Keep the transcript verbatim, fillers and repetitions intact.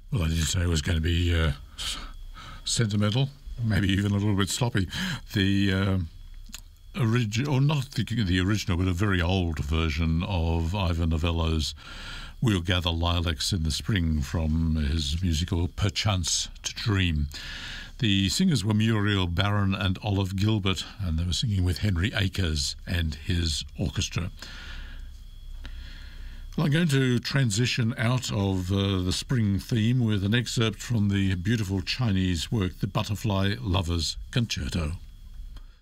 Well, I did say it was going to be uh, sentimental, maybe even a little bit sloppy. The uh, original, or not the, the original, but a very old version of Ivor Novello's "We'll Gather Lilacs in the Spring" from his musical Perchance to Dream. The singers were Muriel Barron and Olive Gilbert, and they were singing with Henry Akers and his orchestra. Well, I'm going to transition out of uh, the spring theme with an excerpt from the beautiful Chinese work, The Butterfly Lovers Concerto.